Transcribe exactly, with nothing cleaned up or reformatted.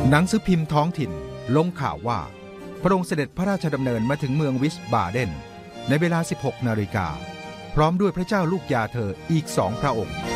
หนังสือพิมพ์ท้องถิ่นลงข่าวว่าพระองค์เสด็จพระราชดำเนินมาถึงเมืองวิสบาเดนในเวลา สิบหกนาฬิกาพร้อมด้วยพระเจ้าลูกยาเธออีกสองพระองค์